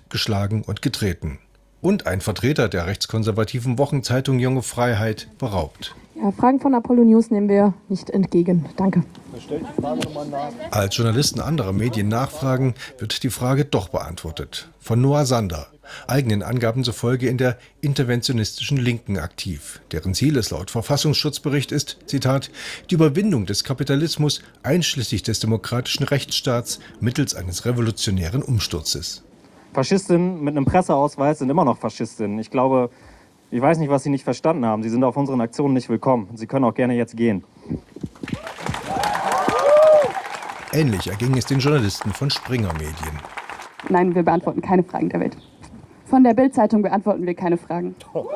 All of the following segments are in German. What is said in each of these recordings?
geschlagen und getreten. Und ein Vertreter der rechtskonservativen Wochenzeitung Junge Freiheit beraubt. Ja, Fragen von Apollo News nehmen wir nicht entgegen. Danke. Als Journalisten anderer Medien nachfragen, wird die Frage doch beantwortet. Von Noah Sander, eigenen Angaben zufolge in der interventionistischen Linken aktiv. Deren Ziel es laut Verfassungsschutzbericht ist, Zitat, die Überwindung des Kapitalismus einschließlich des demokratischen Rechtsstaats mittels eines revolutionären Umsturzes. Faschistinnen mit einem Presseausweis sind immer noch Faschistinnen. Ich weiß nicht, was Sie nicht verstanden haben. Sie sind auf unseren Aktionen nicht willkommen. Sie können auch gerne jetzt gehen. Ähnlich erging es den Journalisten von Springer Medien. Nein, wir beantworten keine Fragen der Welt. Von der Bild-Zeitung beantworten wir keine Fragen.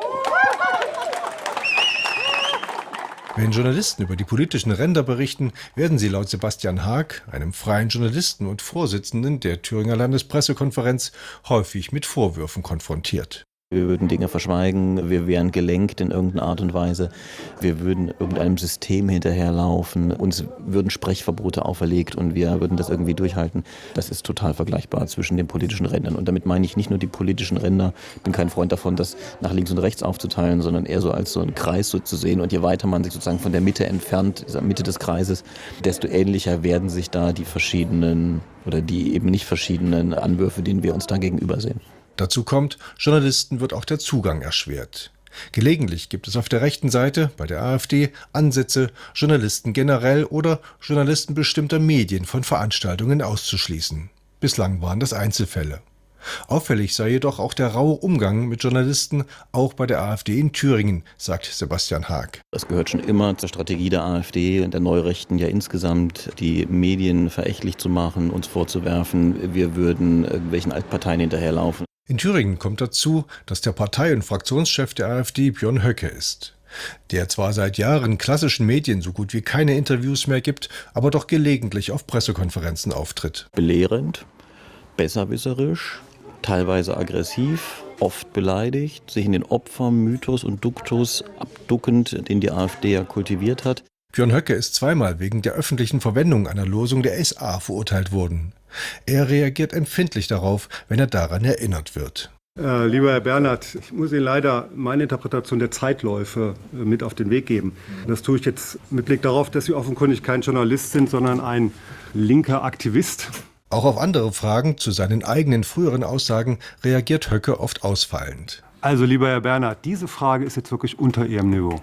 Wenn Journalisten über die politischen Ränder berichten, werden sie laut Sebastian Haag, einem freien Journalisten und Vorsitzenden der Thüringer Landespressekonferenz, häufig mit Vorwürfen konfrontiert. Wir würden Dinge verschweigen, wir wären gelenkt in irgendeiner Art und Weise, wir würden irgendeinem System hinterherlaufen, uns würden Sprechverbote auferlegt und wir würden das irgendwie durchhalten. Das ist total vergleichbar zwischen den politischen Rändern. Und damit meine ich nicht nur die politischen Ränder. Ich bin kein Freund davon, das nach links und rechts aufzuteilen, sondern eher so als so einen Kreis so zu sehen. Und je weiter man sich sozusagen von der Mitte entfernt, dieser Mitte des Kreises, desto ähnlicher werden sich da die verschiedenen oder die eben nicht verschiedenen Anwürfe, denen wir uns da gegenüber sehen. Dazu kommt, Journalisten wird auch der Zugang erschwert. Gelegentlich gibt es auf der rechten Seite, bei der AfD, Ansätze, Journalisten generell oder Journalisten bestimmter Medien von Veranstaltungen auszuschließen. Bislang waren das Einzelfälle. Auffällig sei jedoch auch der raue Umgang mit Journalisten, auch bei der AfD in Thüringen, sagt Sebastian Haag. Das gehört schon immer zur Strategie der AfD und der Neurechten ja insgesamt, die Medien verächtlich zu machen, uns vorzuwerfen, wir würden irgendwelchen Altparteien hinterherlaufen. In Thüringen kommt dazu, dass der Partei- und Fraktionschef der AfD Björn Höcke ist. Der zwar seit Jahren klassischen Medien so gut wie keine Interviews mehr gibt, aber doch gelegentlich auf Pressekonferenzen auftritt. Belehrend, besserwisserisch, teilweise aggressiv, oft beleidigt, sich in den Opfermythos und Duktus abduckend, den die AfD ja kultiviert hat. Björn Höcke ist zweimal wegen der öffentlichen Verwendung einer Losung der SA verurteilt worden. Er reagiert empfindlich darauf, wenn er daran erinnert wird. Lieber Herr Bernhard, ich muss Ihnen leider meine Interpretation der Zeitläufe mit auf den Weg geben. Das tue ich jetzt mit Blick darauf, dass Sie offenkundig kein Journalist sind, sondern ein linker Aktivist. Auch auf andere Fragen zu seinen eigenen früheren Aussagen reagiert Höcke oft ausfallend. Also, lieber Herr Bernhard, diese Frage ist jetzt wirklich unter Ihrem Niveau.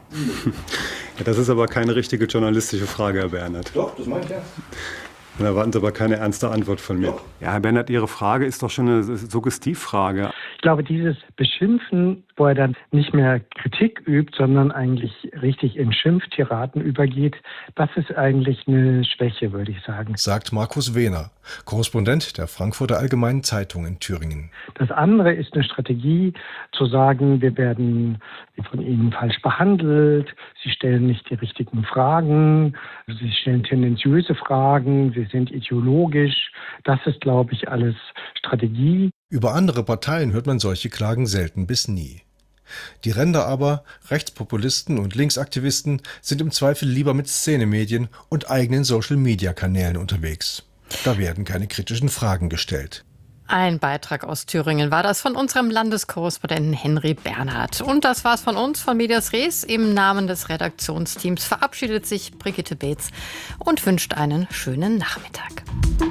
Ja, das ist aber keine richtige journalistische Frage, Herr Bernhard. Doch, das meine ich ja. Da erwarten Sie aber keine ernste Antwort von mir. Ja, Herr Bernhard, Ihre Frage ist doch schon eine Suggestivfrage. Ich glaube, dieses Beschimpfen, wo er dann nicht mehr Kritik übt, sondern eigentlich richtig in Schimpftiraden übergeht, das ist eigentlich eine Schwäche, würde ich sagen. Sagt Markus Wehner, Korrespondent der Frankfurter Allgemeinen Zeitung in Thüringen. Das andere ist eine Strategie, zu sagen, wir werden von Ihnen falsch behandelt, Sie stellen nicht die richtigen Fragen, Sie stellen tendenziöse Fragen, Sie sind ideologisch. Das ist, glaube ich, alles Strategie. Über andere Parteien hört man solche Klagen selten bis nie. Die Ränder aber, Rechtspopulisten und Linksaktivisten, sind im Zweifel lieber mit Szenemedien und eigenen Social-Media-Kanälen unterwegs. Da werden keine kritischen Fragen gestellt. Ein Beitrag aus Thüringen war das von unserem Landeskorrespondenten Henry Bernhard. Und das war's von uns, von Medias Res. Im Namen des Redaktionsteams verabschiedet sich Brigitte Beetz und wünscht einen schönen Nachmittag.